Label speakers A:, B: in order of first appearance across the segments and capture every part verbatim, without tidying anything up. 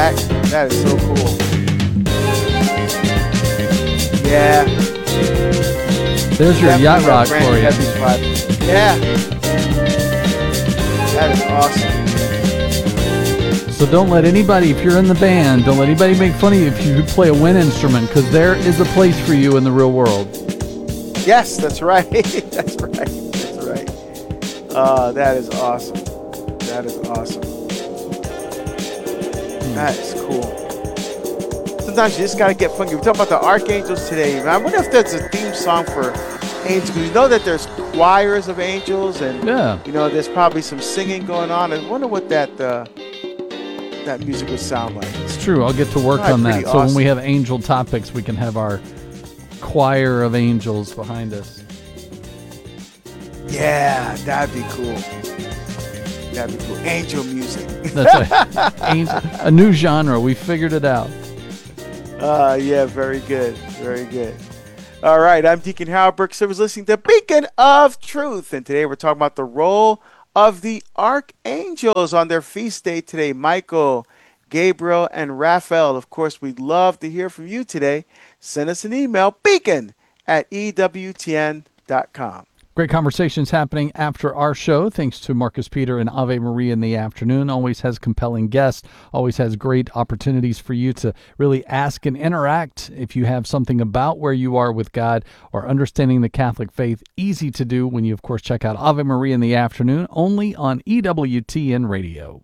A: that that is so cool. Yeah.
B: There's your
A: Definitely
B: yacht
A: got
B: rock
A: Brand
B: for you.
A: Heavy's vibe. Yeah. That is awesome.
B: So don't let anybody, if you're in the band, don't let anybody make fun of you if you play a wind instrument, because there is a place for you in the real world.
A: Yes, that's right. That's right. That's right. Uh, that is awesome. That is awesome. That is cool. Sometimes you just got to get funky. We're talking about the archangels today. I wonder if there's a theme song for angels. Because you know that there's choirs of angels, and
B: Yeah.
A: you know there's probably some singing going on. I wonder what that uh, that music would sound like.
B: It's true. I'll get to work
A: Probably
B: on that.
A: pretty
B: So when
A: awesome.
B: we have angel topics, we can have our choir of angels behind us.
A: Yeah, that'd be cool. That'd be cool. Angel music.
B: That's a, angel, a new genre. We figured it out.
A: Uh, yeah, very good. Very good. All right, I'm Deacon Howard Burke. So I was listening to Beacon of Truth. And today we're talking about the role of the archangels on their feast day today. Michael, Gabriel, and Raphael. Of course, we'd love to hear from you today. Send us an email, beacon at E W T N dot com.
B: Great conversations happening after our show, thanks to Marcus Peter and Ave Maria in the afternoon. Always has compelling guests, always has great opportunities for you to really ask and interact. If you have something about where you are with God or understanding the Catholic faith, easy to do when you, of course, check out Ave Maria in the afternoon, only on E W T N Radio.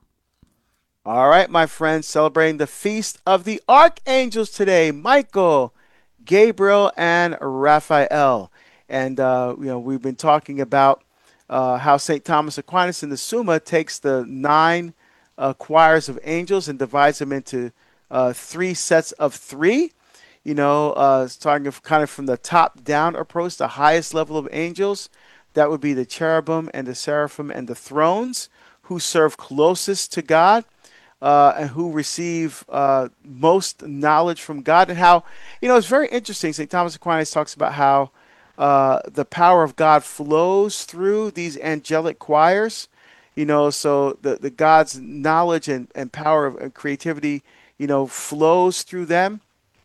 A: All right, my friends, celebrating the Feast of the Archangels today. Michael, Gabriel, and Raphael. And, uh, you know, we've been talking about uh, how Saint Thomas Aquinas in the Summa takes the nine uh, choirs of angels and divides them into uh, three sets of three. You know, uh, starting of kind of from the top-down approach, the highest level of angels. That would be the cherubim and the seraphim and the thrones, who serve closest to God. Uh, and who receive uh, most knowledge from God. And how, you know, it's very interesting. Saint Thomas Aquinas talks about how uh, the power of God flows through these angelic choirs. You know, so the, the God's knowledge and, and power of and creativity, you know, flows through them.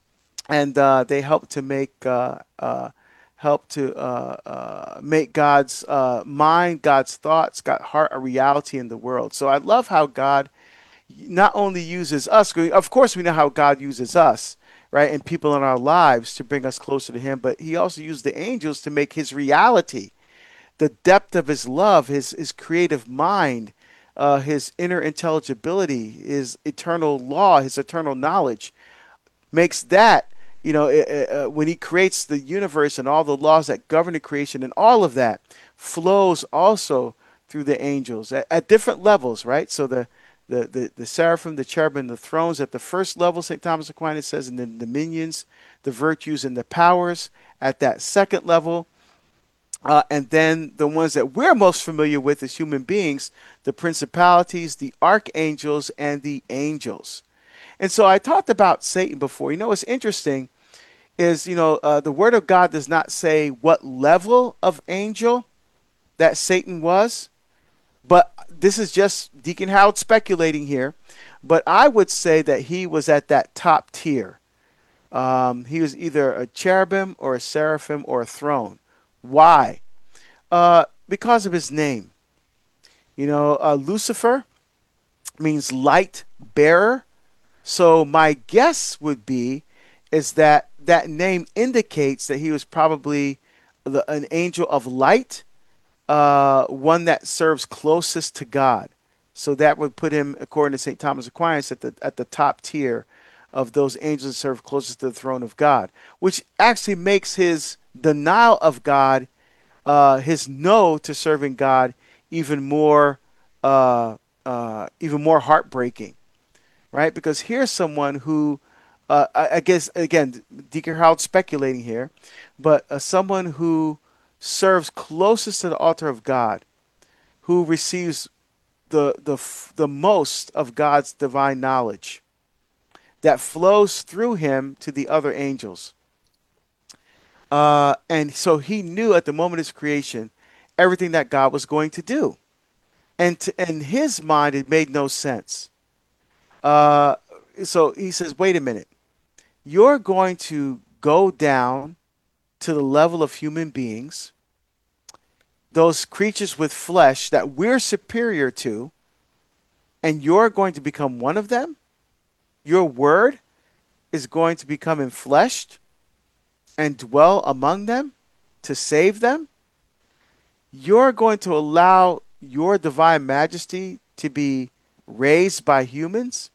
A: And uh, they help to make uh, uh, help to uh, uh, make God's uh, mind, God's thoughts, God's heart a reality in the world. So I love how God not only uses us, of course we know how God uses us, right, and people in our lives to bring us closer to him, but he also used the angels to make his reality, the depth of his love, his, his creative mind, uh, his inner intelligibility, his eternal law, his eternal knowledge, makes that, you know, uh, uh, when he creates the universe and all the laws that govern the creation, and all of that flows also through the angels at, at different levels, right? So the The, the, the seraphim, the cherubim, the thrones at the first level, Saint Thomas Aquinas says, and then the dominions, the virtues, and the powers at that second level. Uh, and then the ones that we're most familiar with as human beings, the principalities, the archangels, and the angels. And so I talked about Satan before. You know, what's interesting is, you know, uh, the Word of God does not say what level of angel that Satan was. But this is just Deacon Howard speculating here. But I would say that he was at that top tier. Um, he was either a cherubim or a seraphim or a throne. Why? Uh, because of his name. You know, uh, Lucifer means light bearer. So my guess would be is that that name indicates that he was probably the, an angel of light. Uh, one that serves closest to God. So that would put him, according to Saint Thomas Aquinas, at the at the top tier of those angels that serve closest to the throne of God, which actually makes his denial of God, uh, his no to serving God, even more uh, uh, even more heartbreaking, right? Because here's someone who, uh, I, I guess, again, Deacon Harold speculating here, but uh, someone who serves closest to the altar of God, who receives the the the most of God's divine knowledge that flows through him to the other angels. Uh, and so he knew at the moment of his creation everything that God was going to do. And to, in his mind, it made no sense. Uh, so he says, wait a minute. You're going to go down to the level of human beings, those creatures with flesh that we're superior to, and you're going to become one of them? Your word is going to become enfleshed and dwell among them to save them? You're going to allow your divine majesty to be raised by humans?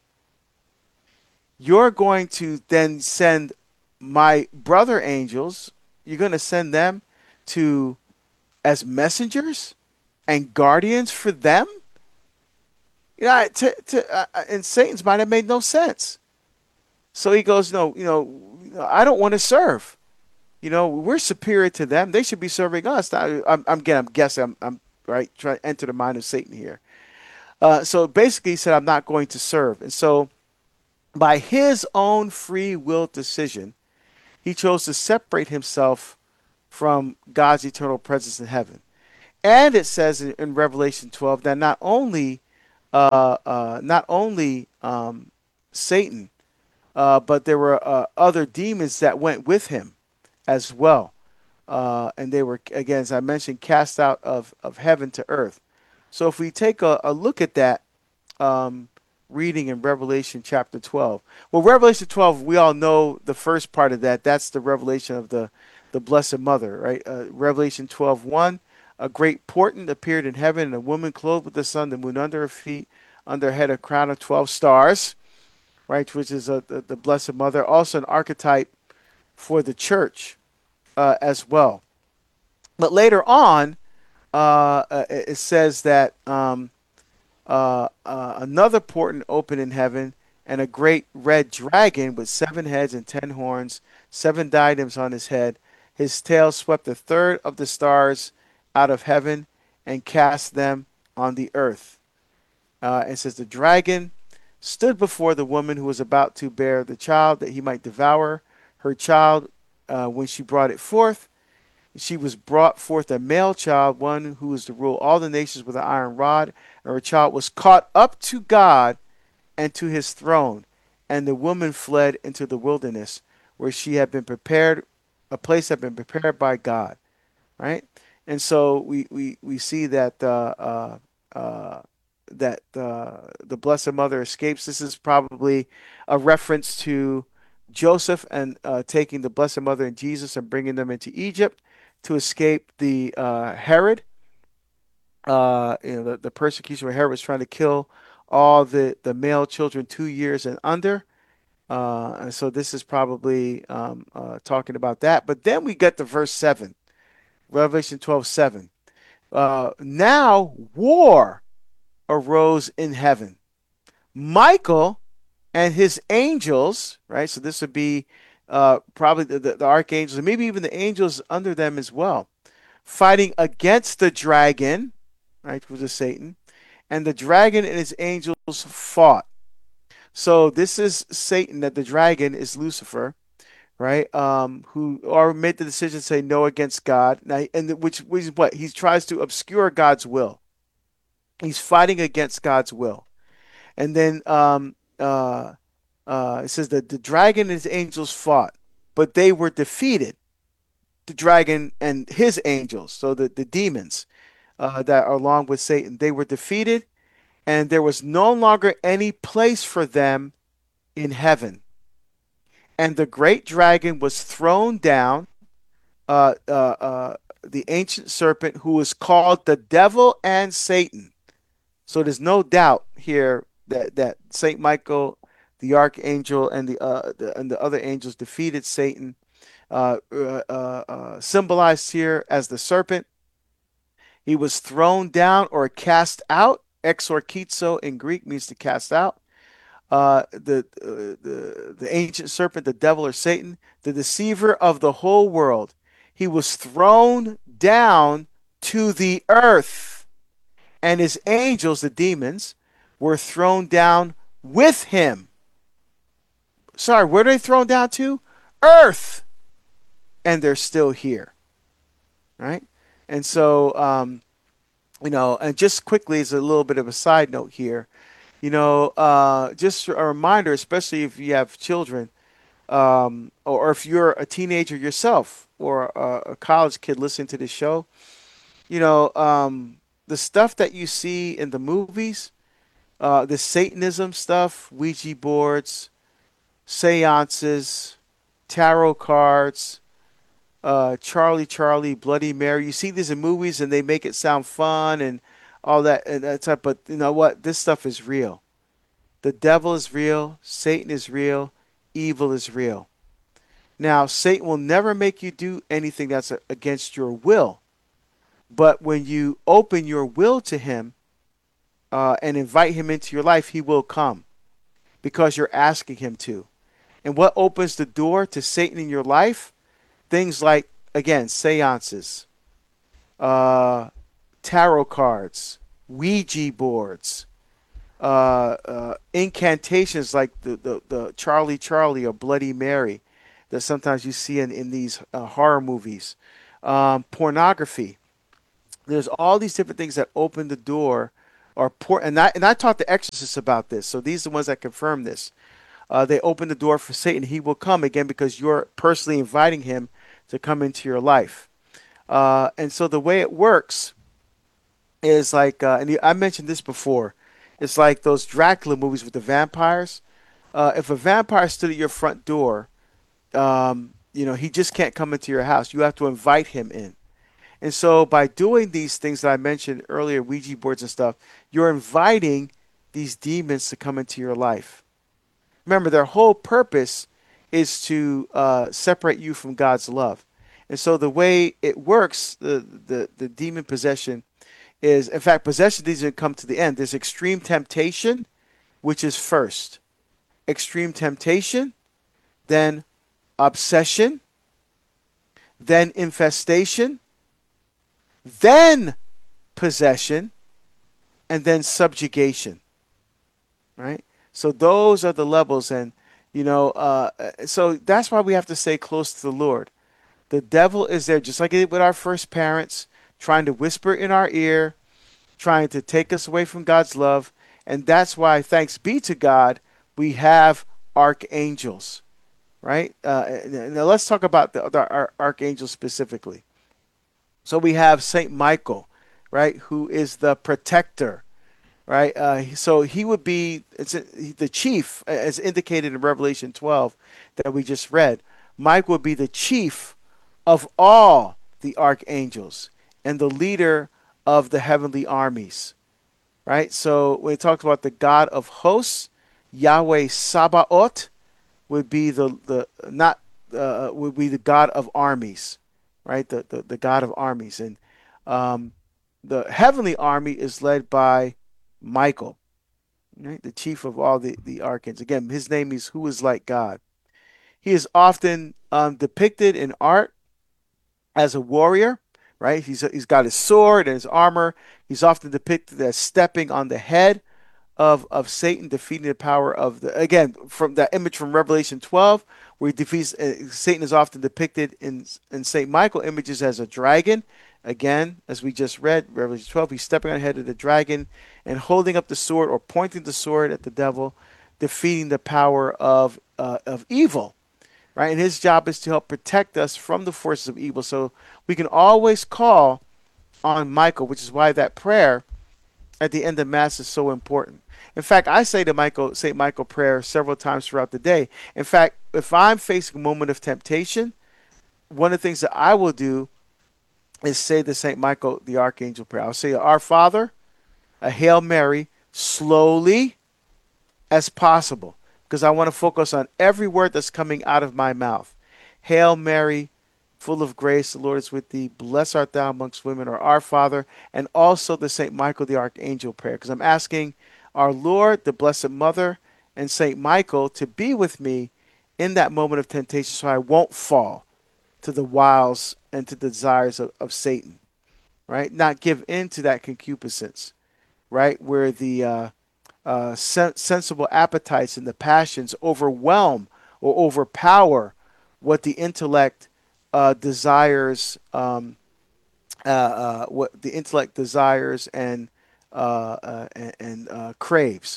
A: You're going to then send my brother angels, you're going to send them to as messengers and guardians for them? You know, to, to, uh, in Satan's mind, it made no sense. So he goes, no, you know, I don't want to serve. You know, we're superior to them. They should be serving us. Now, I'm, I'm again, I'm guessing, I'm, I'm right trying to enter the mind of Satan here. Uh, so basically, he said, I'm not going to serve. And so, by his own free will decision, he chose to separate himself from God's eternal presence in heaven. And it says in, in Revelation twelve that not only, uh, uh, not only um, Satan, uh, but there were uh, other demons that went with him as well. Uh, and they were, again, as I mentioned, cast out of, of heaven to earth. So if we take a, a look at that um, reading in Revelation chapter twelve, well, Revelation twelve, we all know the first part of that. That's the revelation of the, the Blessed Mother, right? Uh, Revelation twelve one, a great portent appeared in heaven, and a woman clothed with the sun, the moon under her feet, under her head a crown of twelve stars, right, which is a, the, the Blessed Mother, also an archetype for the church uh, as well. But later on, uh, uh, it says that um, uh, uh, another portent opened in heaven, and a great red dragon with seven heads and ten horns, seven diadems on his head. His tail swept a third of the stars out of heaven and cast them on the earth. Uh, it says the dragon stood before the woman who was about to bear the child that he might devour her child uh, when she brought it forth. She was brought forth a male child, one who was to rule all the nations with an iron rod, and her child was caught up to God and to his throne. And the woman fled into the wilderness, where she had been prepared, a place had been prepared by God, right? And so we we, we see that uh, uh, uh, that uh, the Blessed Mother escapes. This is probably a reference to Joseph and uh, taking the Blessed Mother and Jesus and bringing them into Egypt to escape the uh, Herod, uh, you know, the, the persecution where Herod was trying to kill all the, the male children two years and under. Uh, and so this is probably um, uh, talking about that. But then we get to verse seven, Revelation twelve seven. Uh, now war arose in heaven. Michael and his angels, right? So this would be uh, probably the, the, the archangels, and maybe even the angels under them as well, fighting against the dragon, right, which is Satan, and the dragon and his angels fought. So this is Satan, that the dragon is Lucifer, right? Um, who or made the decision to say no against God, now, and which, which is what he tries to obscure God's will. He's fighting against God's will, and then um, uh, uh, it says that the dragon and his angels fought, but they were defeated. The dragon and his angels, so the the demons uh, that are along with Satan, they were defeated, and there was no longer any place for them in heaven. And the great dragon was thrown down, uh, uh, uh, the ancient serpent, who is called the devil and Satan. So there's no doubt here that that Saint Michael, the archangel, and the, uh, the and the other angels defeated Satan, uh, uh, uh, uh, symbolized here as the serpent. He was thrown down or cast out. Exorkizo in Greek means to cast out. Uh, the, uh, the the ancient serpent, the devil or Satan, the deceiver of the whole world. He was thrown down to the earth, and his angels, the demons, were thrown down with him. Sorry, where are they thrown down to? Earth. And they're still here. Right? And so, um, you know, and just quickly as a little bit of a side note here, You know, uh, just a reminder, especially if you have children, um, or, or if you're a teenager yourself or a, a college kid listening to this show, you know, um, the stuff that you see in the movies, uh, the Satanism stuff, Ouija boards, seances, tarot cards, uh, Charlie Charlie, Bloody Mary. You see these in movies and they make it sound fun and all that and that type. But you know what? This stuff is real. The devil is real. Satan is real. Evil is real. Now, Satan will never make you do anything that's against your will. But when you open your will to him uh, and invite him into your life, he will come because you're asking him to. And what opens the door to Satan in your life? Things like, again, seances, uh, tarot cards, Ouija boards, uh, uh, incantations like the, the, the Charlie Charlie or Bloody Mary that sometimes you see in, in these uh, horror movies, um, pornography. There's all these different things that open the door or por- and I and I talked to exorcists about this. So these are the ones that confirm this. Uh, they open the door for Satan. He will come again because you're personally inviting him to come into your life. Uh, and so the way it works is like, uh, and I mentioned this before. It's like those Dracula movies with the vampires. Uh, if a vampire stood at your front door, um, you know he just can't come into your house. You have to invite him in. And so by doing these things that I mentioned earlier, Ouija boards and stuff, you're inviting these demons to come into your life. Remember, their whole purpose is to uh, separate you from God's love. And so the way it works, the, the, the demon possession is, in fact, possession doesn't come to the end. There's extreme temptation, which is first. Extreme temptation, then obsession, then infestation, then possession, and then subjugation, right? So those are the levels, and you know, uh, so that's why we have to stay close to the Lord. The devil is there, just like he did with our first parents, trying to whisper in our ear, trying to take us away from God's love, and that's why, thanks be to God, we have archangels, right? Uh, now let's talk about the, the our archangels specifically. So we have Saint Michael, right, who is the protector, right? Uh, so he would be it's the chief, as indicated in Revelation twelve that we just read. Mike would be the chief of all the archangels and the leader of the heavenly armies, right? So when it talks about the God of hosts, Yahweh Sabaoth would be the the not uh, would be the God of armies, right? The the, the God of armies, and um, the heavenly army is led by Michael, right? The chief of all the the archangels. Again, his name is who is like God. He is often um, depicted in art as a warrior, right? He's he's got his sword and his armor. He's often depicted as stepping on the head of of Satan, defeating the power of the again from that image from Revelation twelve, where he defeats uh, Satan is often depicted in in Saint Michael images as a dragon. Again, as we just read, Revelation twelve, he's stepping on the head of the dragon and holding up the sword or pointing the sword at the devil, defeating the power of uh, of evil. Right, and his job is to help protect us from the forces of evil. So we can always call on Michael, which is why that prayer at the end of Mass is so important. In fact, I say to Michael, Saint Michael prayer several times throughout the day. In fact, if I'm facing a moment of temptation, one of the things that I will do is say the Saint Michael, the Archangel prayer. I'll say, Our Father, a Hail Mary, slowly as possible, because I want to focus on every word that's coming out of my mouth. Hail Mary, full of grace, the Lord is with thee. Blessed art thou amongst women, or Our Father, and also the Saint Michael the Archangel prayer, because I'm asking our Lord, the Blessed Mother, and Saint Michael to be with me in that moment of temptation so I won't fall to the wiles and to the desires of, of Satan, right? Not give in to that concupiscence, right? Where the uh, uh, sen- sensible appetites and the passions overwhelm or overpower what the intellect uh, desires, um, uh, uh, what the intellect desires and uh, uh, and, and uh, craves,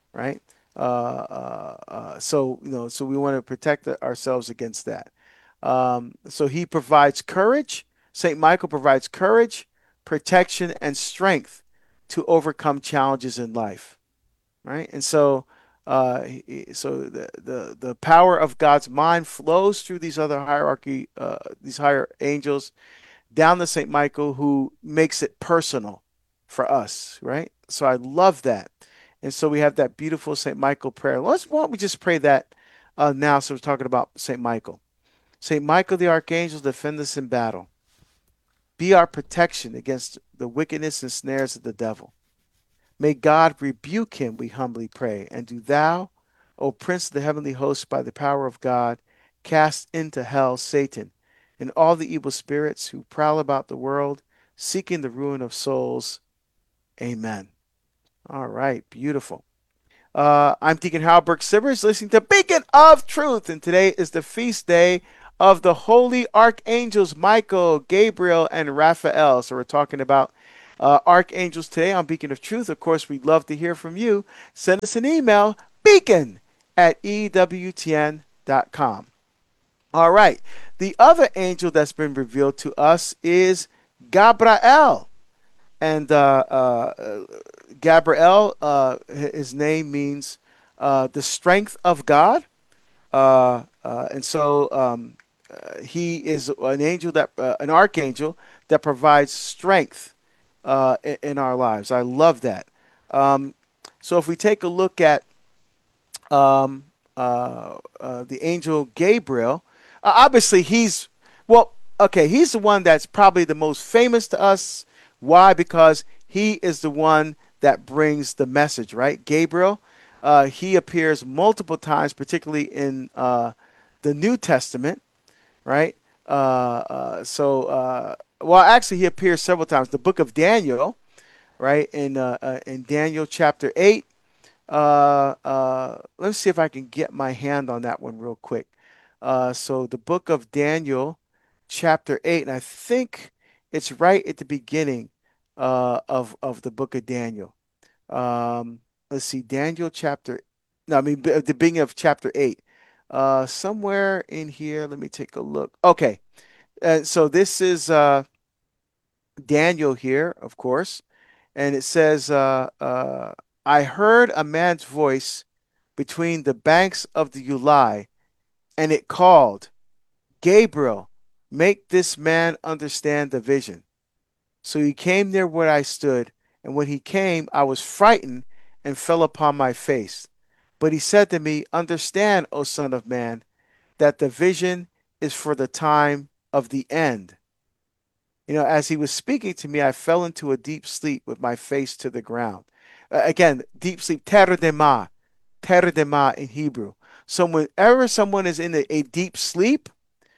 A: right? Uh, uh, uh, so you know, so we want to protect ourselves against that. Um, so he provides courage. Saint Michael provides courage, protection, and strength to overcome challenges in life, right? And so, uh, so the, the the power of God's mind flows through these other hierarchy, uh, these higher angels, down to Saint Michael, who makes it personal for us, right? So I love that. And so we have that beautiful Saint Michael prayer. Let's why don't we just pray that uh, now? So we're talking about Saint Michael. Saint Michael the Archangel, defend us in battle. Be our protection against the wickedness and snares of the devil. May God rebuke him, we humbly pray. And do thou, O Prince of the heavenly hosts, by the power of God, cast into hell Satan and all the evil spirits who prowl about the world, seeking the ruin of souls. Amen. All right, beautiful. Uh, I'm Deacon Halbert Sivers, listening to Beacon of Truth, and today is the feast day of the holy archangels Michael, Gabriel, and Raphael. So we're talking about uh, archangels today on Beacon of Truth. Of course, we'd love to hear from you. Send us an email, beacon at e w t n dot com. All right. The other angel that's been revealed to us is Gabriel. And uh, uh, Gabriel, uh, his name means uh, the strength of God. Uh, uh, and so um, uh, he is an angel that, uh, an archangel that provides strength uh, in, in our lives. I love that. Um, so if we take a look at um, uh, uh, the angel Gabriel, uh, obviously he's, well, okay, he's the one that's probably the most famous to us. Why? Because he is the one that brings the message, right? Gabriel, uh, he appears multiple times, particularly in uh, the New Testament, right? Uh, uh, so, uh, well, actually, he appears several times. The book of Daniel, right? In uh, uh, in Daniel chapter eight. Uh, uh, let's see if I can get my hand on that one real quick. Uh, so the book of Daniel, chapter eight, and I think it's right at the beginning uh, of of the book of Daniel. Um, let's see, Daniel chapter. No, I mean at the beginning of chapter eight. Uh, somewhere in here. Let me take a look. Okay, uh, so this is uh, Daniel here, of course, and it says, uh, uh, "I heard a man's voice between the banks of the Ulai, and it called, 'Gabriel, make this man understand the vision.' So he came near where I stood, and when he came, I was frightened and fell upon my face. But he said to me, 'Understand, O son of man, that the vision is for the time of the end.' You know, as he was speaking to me, I fell into a deep sleep with my face to the ground." Uh, again, deep sleep, teredema, teredema in Hebrew. So whenever someone is in a, a deep sleep,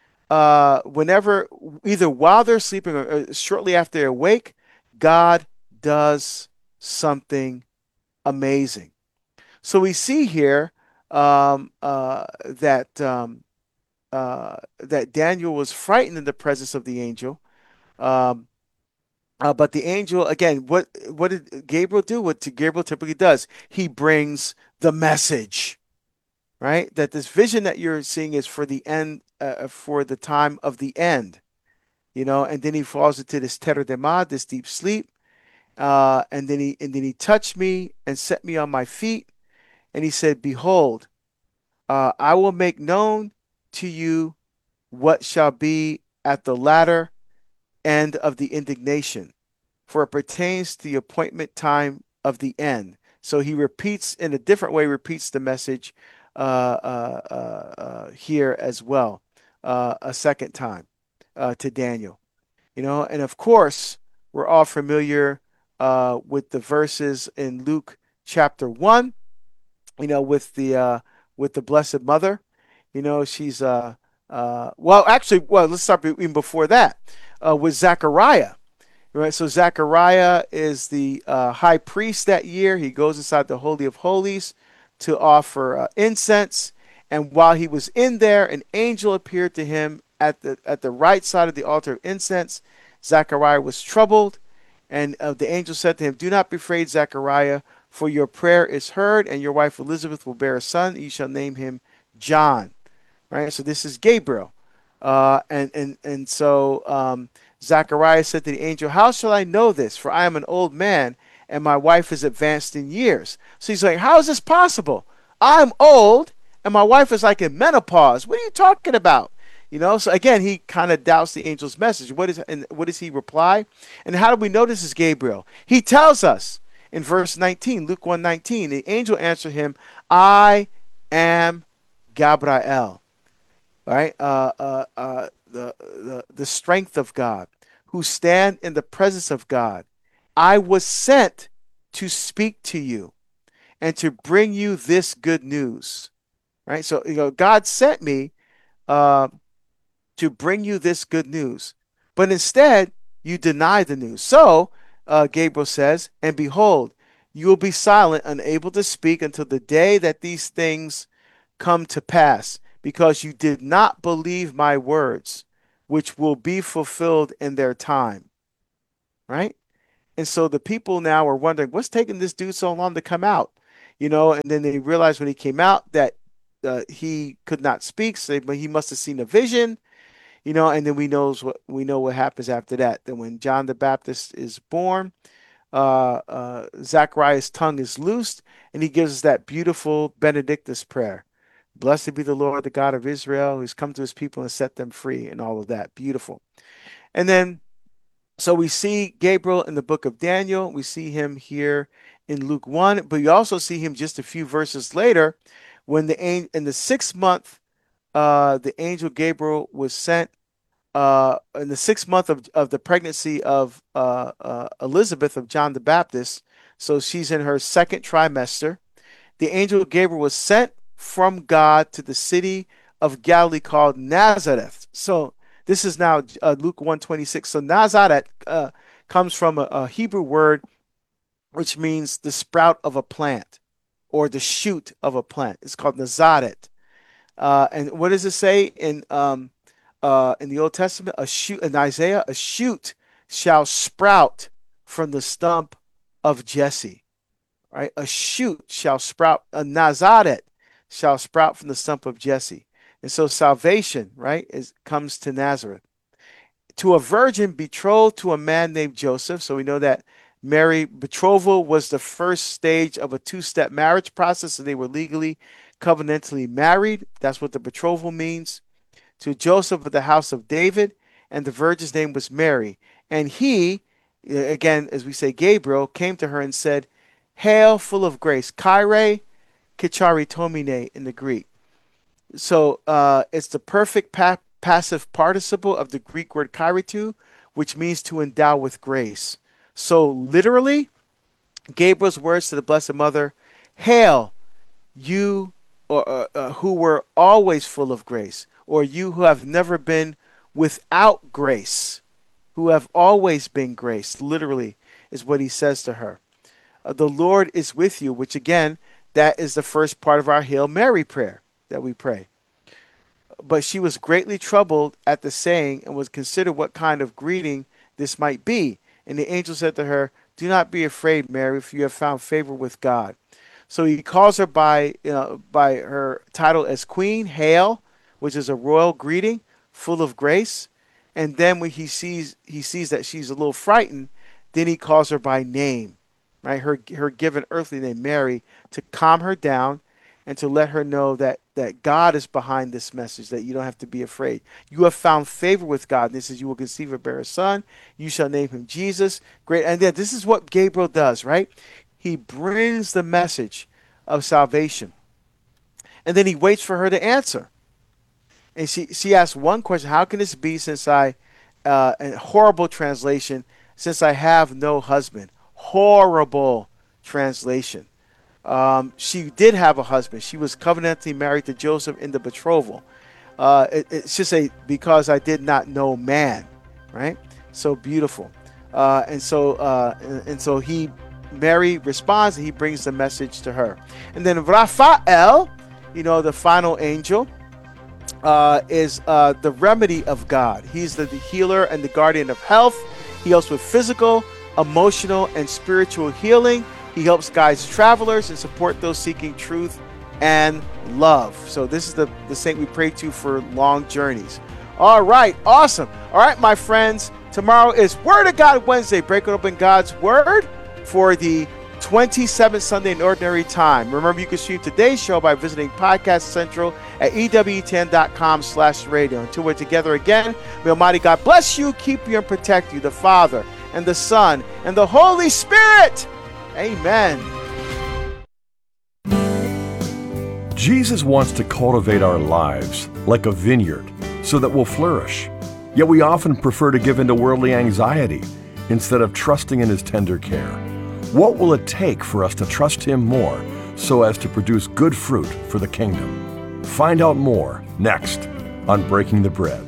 A: uh, whenever, either while they're sleeping or, or shortly after they're awake, God does something amazing. So we see here um, uh, that um, uh, that Daniel was frightened in the presence of the angel. Um, uh, but the angel, again, what what did Gabriel do? What Gabriel typically does? He brings the message, right? That this vision that you're seeing is for the end, uh, for the time of the end, you know. And then he falls into this teredema, this deep sleep, uh, and then he and then he touched me and set me on my feet, and he said, "Behold, uh, I will make known to you what shall be at the latter end of the indignation, for it pertains to the appointment time of the end." So he repeats in a different way, repeats the message uh, uh, uh, uh, here as well, uh, a second time uh, to Daniel. You know, and of course, we're all familiar uh, with the verses in Luke chapter one. You know, with the uh, with the Blessed Mother. You know, she's uh, uh, well, actually, well, let's start even before that uh, with Zechariah. Right, so Zechariah is the uh, high priest that year. He goes inside the Holy of Holies to offer uh, incense. And while he was in there, an angel appeared to him at the at the right side of the altar of incense. Zechariah was troubled, and uh, the angel said to him, "Do not be afraid, Zechariah, for your prayer is heard, and your wife Elizabeth will bear a son. You shall name him John. Right? So this is Gabriel. Uh, and, and, and so um, Zacharias said to the angel, how shall I know this? For I am an old man, and my wife is advanced in years. So he's like, how is this possible? I'm old, and my wife is like in menopause. What are you talking about? You know, so again, he kind of doubts the angel's message. What is and what does he reply? And how do we know this is Gabriel? He tells us in verse nineteen, Luke one nineteen, the angel answered him, I am Gabriel. Right? Uh, uh, uh, the, the, the strength of God, who stand in the presence of God. I was sent to speak to you and to bring you this good news. Right? So, you know, God sent me uh, to bring you this good news. But instead, you deny the news. So, uh, Gabriel says, and behold, you will be silent, unable to speak until the day that these things come to pass, because you did not believe my words, which will be fulfilled in their time. Right? And so the people now are wondering, what's taking this dude so long to come out? You know, and then they realized when he came out that uh, he could not speak, so but he must have seen a vision. You know, and then we knows what we know what happens after that. That when John the Baptist is born, uh, uh, Zacharias' tongue is loosed, and he gives us that beautiful Benedictus prayer. Blessed be the Lord, the God of Israel, who's come to his people and set them free, and all of that. Beautiful. And then, so we see Gabriel in the book of Daniel. We see him here in Luke one, but you also see him just a few verses later when the in the sixth month, uh, the angel Gabriel was sent uh, in the sixth month of, of the pregnancy of uh, uh, Elizabeth of John the Baptist. So she's in her second trimester. The angel Gabriel was sent from God to the city of Galilee called Nazareth. So this is now uh, Luke one twenty-six. So Nazareth uh, comes from a, a Hebrew word which means the sprout of a plant or the shoot of a plant. It's called Nazareth. Uh, and what does it say in um, uh, in the Old Testament? A shoot in Isaiah, a shoot shall sprout from the stump of Jesse. Right? A shoot shall sprout. A Nazareth shall sprout from the stump of Jesse. And so salvation, right, is comes to Nazareth. To a virgin betrothed to a man named Joseph. So we know that Mary betrothal was the first stage of a two-step marriage process, so they were legally, covenantally married. That's what the betrothal means. To Joseph of the house of David, and the virgin's name was Mary. And he, again, as we say, Gabriel, came to her and said, Hail, full of grace. Kyrie Kicharitomine in the Greek. So uh, it's the perfect pa- passive participle of the Greek word kairitu, which means to endow with grace. So literally, Gabriel's words to the Blessed Mother, Hail, you or, uh, uh, who were always full of grace, or you who have never been without grace, who have always been grace, literally is what he says to her. Uh, the Lord is with you, which again, that is the first part of our Hail Mary prayer that we pray. But she was greatly troubled at the saying and was considered what kind of greeting this might be. And the angel said to her, Do not be afraid, Mary, for you have found favor with God. So he calls her by, you know, by her title as Queen, Hail, which is a royal greeting, full of grace. And then when he sees he sees that she's a little frightened, then he calls her by name, right? Her her given earthly name, Mary, to calm her down and to let her know that that God is behind this message, that you don't have to be afraid. You have found favor with God. And this is, you will conceive and bear a son. You shall name him Jesus. Great. And then this is what Gabriel does, right? He brings the message of salvation. And then he waits for her to answer. And she, she asks one question, how can this be since I, uh, a horrible translation, since I have no husband? Horrible translation. Um, she did have a husband. She was covenantally married to Joseph in the betrothal. Uh, it, it's just a because I did not know man, right? So beautiful. Uh, and so uh, and, and so he, Mary responds, and he brings the message to her. And then Raphael, you know, the final angel, uh, is uh, the remedy of God. He's the, the healer and the guardian of health. He helps with physical, emotional, and spiritual healing. He helps guide travelers and support those seeking truth and love. So this is the, the saint we pray to for long journeys. All right, awesome. All right, my friends, tomorrow is Word of God Wednesday, breaking open God's Word for the twenty-seventh Sunday in Ordinary Time. Remember, you can stream today's show by visiting Podcast Central at E W ten dot com slash radio. Until we're together again, may Almighty God bless you, keep you, and protect you, the Father, and the Son, and the Holy Spirit. Amen.
C: Jesus wants to cultivate our lives like a vineyard so that we'll flourish. Yet we often prefer to give into worldly anxiety instead of trusting in His tender care. What will it take for us to trust Him more so as to produce good fruit for the kingdom? Find out more next on Breaking the Bread.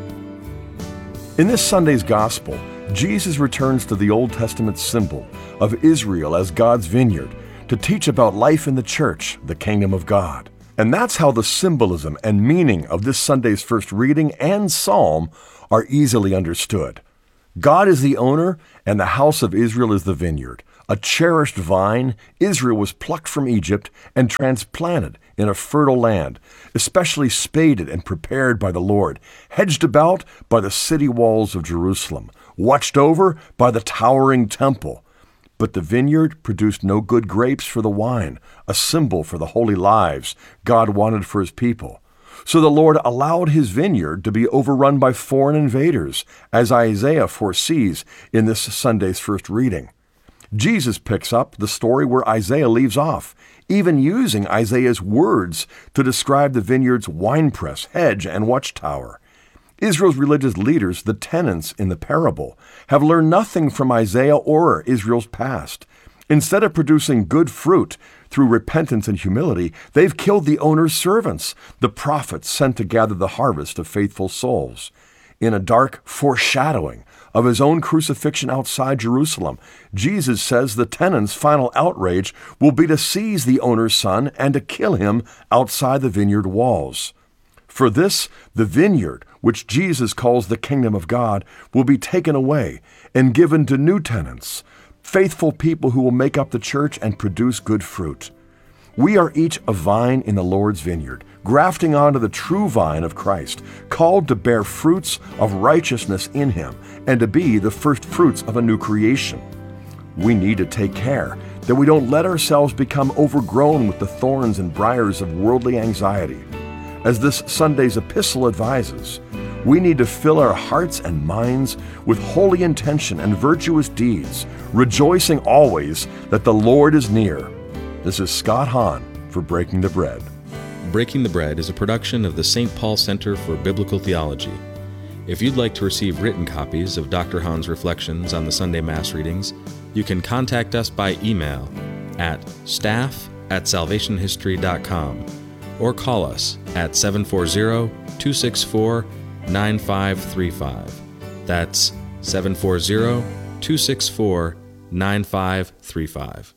C: In this Sunday's Gospel, Jesus returns to the Old Testament symbol of Israel as God's vineyard to teach about life in the church, the kingdom of God. And that's how the symbolism and meaning of this Sunday's first reading and psalm are easily understood. God is the owner, and the house of Israel is the vineyard. A cherished vine, Israel was plucked from Egypt and transplanted in a fertile land, especially spaded and prepared by the Lord, hedged about by the city walls of Jerusalem, watched over by the towering temple. But the vineyard produced no good grapes for the wine, a symbol for the holy lives God wanted for His people. So the Lord allowed His vineyard to be overrun by foreign invaders, as Isaiah foresees in this Sunday's first reading. Jesus picks up the story where Isaiah leaves off, even using Isaiah's words to describe the vineyard's winepress, hedge, and watchtower. Israel's religious leaders, the tenants in the parable, have learned nothing from Isaiah or Israel's past. Instead of producing good fruit through repentance and humility, they've killed the owner's servants, the prophets sent to gather the harvest of faithful souls. In a dark foreshadowing of His own crucifixion outside Jerusalem, Jesus says the tenants' final outrage will be to seize the owner's son and to kill him outside the vineyard walls. For this, the vineyard, which Jesus calls the kingdom of God, will be taken away and given to new tenants, faithful people who will make up the church and produce good fruit. We are each a vine in the Lord's vineyard, grafting onto the true vine of Christ, called to bear fruits of righteousness in Him and to be the first fruits of a new creation. We need to take care that we don't let ourselves become overgrown with the thorns and briars of worldly anxiety. As this Sunday's epistle advises, we need to fill our hearts and minds with holy intention and virtuous deeds, rejoicing always that the Lord is near. This is Scott Hahn for Breaking the Bread.
D: Breaking the Bread is a production of the Saint Paul Center for Biblical Theology. If you'd like to receive written copies of Doctor Hahn's reflections on the Sunday Mass readings, you can contact us by email at staff at salvation history dot com or call us at seven four zero, two six four, nine five three five. That's seven four zero, two six four, nine five three five.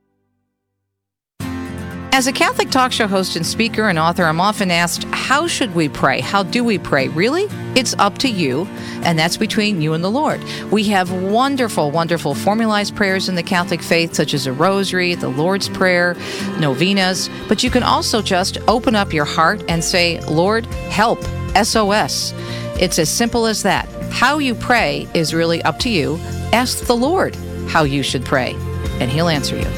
E: As a Catholic talk show host and speaker and author, I'm often asked, how should we pray? How do we pray? Really? It's up to you, and that's between you and the Lord. We have wonderful, wonderful formalized prayers in the Catholic faith, such as a rosary, the Lord's Prayer, novenas, but you can also just open up your heart and say, Lord, help, S O S. It's as simple as that. How you pray is really up to you. Ask the Lord how you should pray, and He'll answer you.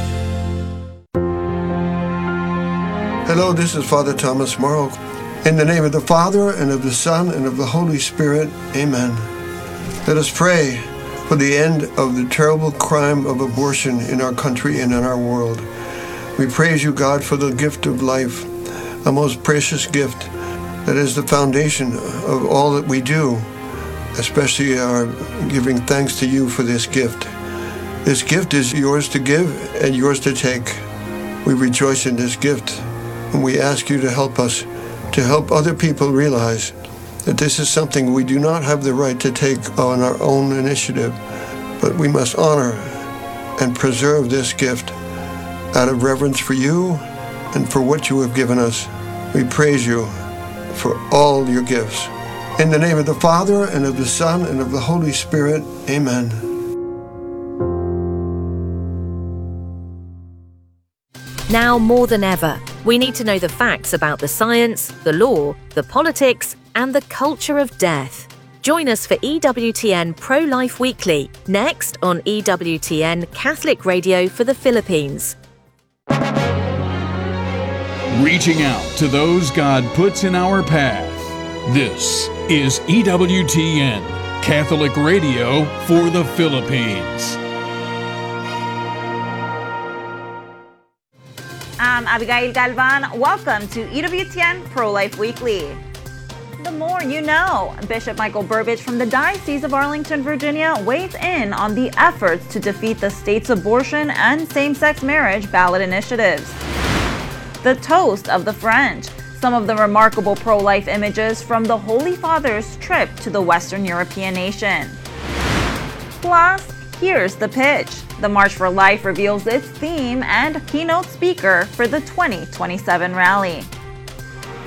F: Hello, this is Father Thomas Morrow. In the name of the Father, and of the Son, and of the Holy Spirit, amen. Let us pray for the end of the terrible crime of abortion in our country and in our world. We praise you, God, for the gift of life, a most precious gift that is the foundation of all that we do, especially our giving thanks to you for this gift. This gift is yours to give and yours to take. We rejoice in this gift. And we ask you to help us, to help other people realize that this is something we do not have the right to take on our own initiative, but we must honor and preserve this gift out of reverence for you and for what you have given us. We praise you for all your gifts. In the name of the Father, and of the Son, and of the Holy Spirit, amen.
G: Now more than ever, we need to know the facts about the science, the law, the politics, and the culture of death. Join us for E W T N Pro-Life Weekly, next on E W T N Catholic Radio for the Philippines.
H: Reaching out to those God puts in our path. This is E W T N, Catholic Radio for the Philippines.
I: I'm Abigail Galvan. Welcome to E W T N Pro-Life Weekly. The more you know. Bishop Michael Burbidge from the Diocese of Arlington, Virginia, weighs in on the efforts to defeat the state's abortion and same-sex marriage ballot initiatives. The toast of the French. Some of the remarkable pro-life images from the Holy Father's trip to the Western European nation. Plus, here's the pitch. The March for Life reveals its theme and keynote speaker for the twenty twenty-seven rally.